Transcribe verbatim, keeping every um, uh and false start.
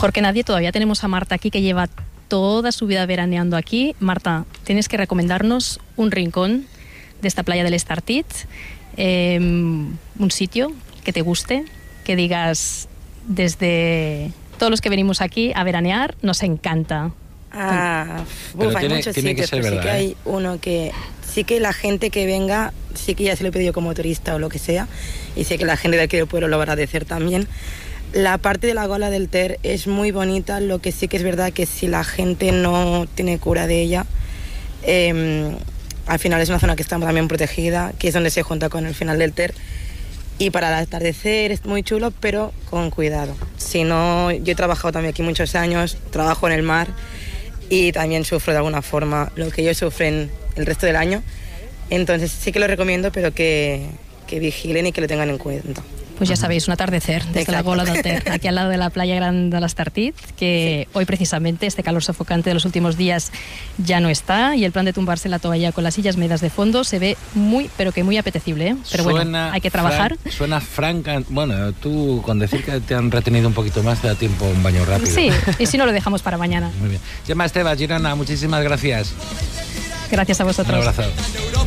mejor que nadie, todavía tenemos a Marta aquí, que lleva toda su vida veraneando aquí. Marta, tienes que recomendarnos un rincón de esta playa del Estartit, eh, un sitio que te guste, que digas, desde todos los que venimos aquí a veranear, nos encanta. Ah, uf, hay tiene, muchos tiene sitios, que ser pero verdad, sí que hay ¿eh? uno que sí que la gente que venga, sí que ya se lo he pedido como turista o lo que sea, y sé que la gente de aquí del pueblo lo va a agradecer también. La parte de la Gola del Ter es muy bonita, lo que sí que es verdad que si la gente no tiene cura de ella, eh, al final es una zona que está también protegida, que es donde se junta con el final del Ter. Y para el atardecer es muy chulo, pero con cuidado. Si no, yo he trabajado también aquí muchos años, trabajo en el mar y también sufro de alguna forma lo que ellos sufren el resto del año. Entonces sí que lo recomiendo, pero que, que vigilen y que lo tengan en cuenta. Pues ya sabéis, un atardecer desde Exacto. la Gola del Ter, aquí al lado de la playa Gran de l'Estartit, que sí. Hoy precisamente este calor sofocante de los últimos días ya no está, y el plan de tumbarse en la toalla con las sillas medias de fondo se ve muy, pero que muy apetecible, ¿eh? Pero suena bueno, hay que trabajar. Fran, suena franca. Bueno, tú con decir que te han retenido un poquito más te da tiempo un baño rápido. Sí, y si no lo dejamos para mañana. Muy bien. Gemma Estebas, Girona, muchísimas gracias. Gracias a vosotros. Un abrazo.